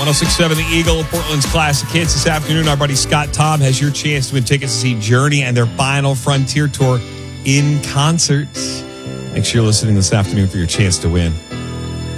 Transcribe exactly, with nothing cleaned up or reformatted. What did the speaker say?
oh six point seven The Eagle, Portland's classic hits. This afternoon, our buddy Scott Tom has your chance to win tickets to see Journey and their final Frontier Tour in concert. Make sure you're listening this afternoon for your chance to win.